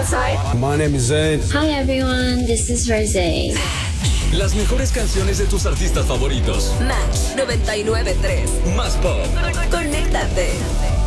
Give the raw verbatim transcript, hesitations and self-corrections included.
outside. My name is Zayn. Hi everyone, this is Rosé. Las mejores canciones de tus artistas favoritos. Match noventa y nueve punto tres. Más pop. Conéctate.